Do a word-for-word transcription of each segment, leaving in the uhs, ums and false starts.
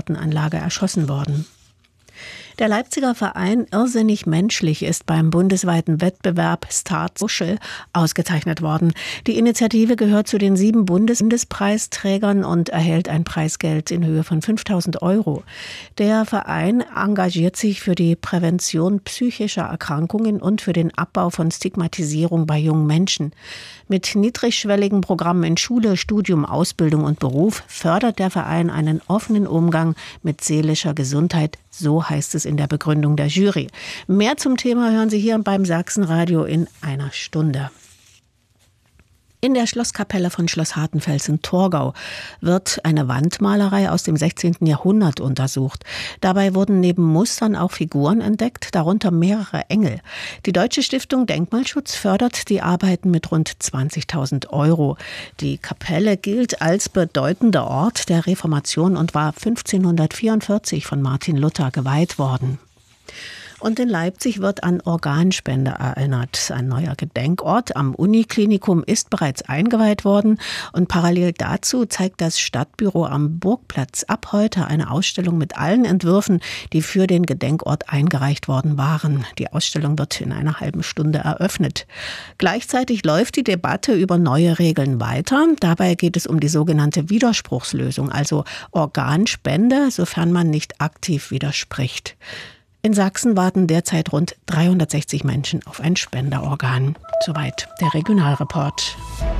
Gartenanlage erschossen worden. Der Leipziger Verein Irrsinnig Menschlich ist beim bundesweiten Wettbewerb Start Social ausgezeichnet worden. Die Initiative gehört zu den sieben Bundespreisträgern und erhält ein Preisgeld in Höhe von fünftausend Euro. Der Verein engagiert sich für die Prävention psychischer Erkrankungen und für den Abbau von Stigmatisierung bei jungen Menschen. Mit niedrigschwelligen Programmen in Schule, Studium, Ausbildung und Beruf fördert der Verein einen offenen Umgang mit seelischer Gesundheit. So heißt es in der Begründung der Jury. Mehr zum Thema hören Sie hier beim Sachsenradio in einer Stunde. In der Schlosskapelle von Schloss Hartenfels-Torgau wird eine Wandmalerei aus dem sechzehnten Jahrhundert untersucht. Dabei wurden neben Mustern auch Figuren entdeckt, darunter mehrere Engel. Die Deutsche Stiftung Denkmalschutz fördert die Arbeiten mit rund zwanzigtausend Euro. Die Kapelle gilt als bedeutender Ort der Reformation und war fünfzehnhundertvierundvierzig von Martin Luther geweiht worden. Und in Leipzig wird an Organspende erinnert. Ein neuer Gedenkort am Uniklinikum ist bereits eingeweiht worden. Und parallel dazu zeigt das Stadtbüro am Burgplatz ab heute eine Ausstellung mit allen Entwürfen, die für den Gedenkort eingereicht worden waren. Die Ausstellung wird in einer halben Stunde eröffnet. Gleichzeitig läuft die Debatte über neue Regeln weiter. Dabei geht es um die sogenannte Widerspruchslösung, also Organspende, sofern man nicht aktiv widerspricht. In Sachsen warten derzeit rund dreihundertsechzig Menschen auf ein Spenderorgan. Soweit der Regionalreport.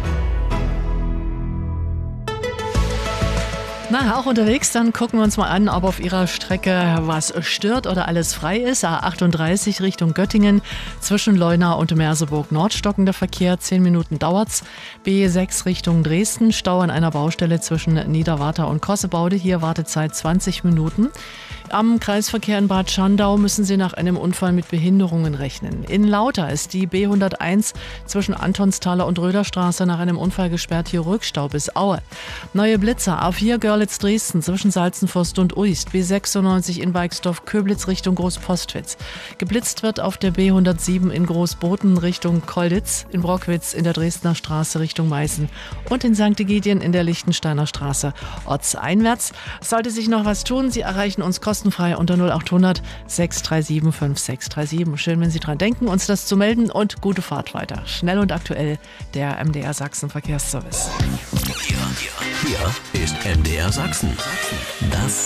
Na, auch unterwegs, dann gucken wir uns mal an, ob auf Ihrer Strecke was stört oder alles frei ist. A achtunddreißig Richtung Göttingen, zwischen Leuna und Merseburg Nord stockender Verkehr, zehn Minuten dauert's. B sechs Richtung Dresden, Stau an einer Baustelle zwischen Niederwarta und Kossebaude, hier Wartezeit zwanzig Minuten. Am Kreisverkehr in Bad Schandau müssen Sie nach einem Unfall mit Behinderungen rechnen. In Lauter ist die B hunderteins zwischen Antonsthaler und Röderstraße nach einem Unfall gesperrt, hier Rückstau bis Aue. Neue Blitzer, A vier Görlitz-Dresden zwischen Salzenforst und Uist, B sechsundneunzig in Weixdorf-Köblitz Richtung Großpostwitz. Geblitzt wird auf der B hundertsieben in Großboten Richtung Kolditz, in Brockwitz in der Dresdner Straße Richtung Meißen und in Sankt Egidien in der Lichtensteiner Straße ortseinwärts. Sollte sich noch was tun, Sie erreichen uns kostenlos unter null acht hundert sechs drei sieben fünf sechs drei sieben. Schön, wenn Sie dran denken, uns das zu melden und gute Fahrt weiter. Schnell und aktuell, der M D R Sachsen Verkehrsservice. Hier, hier, hier ist M D R Sachsen. Das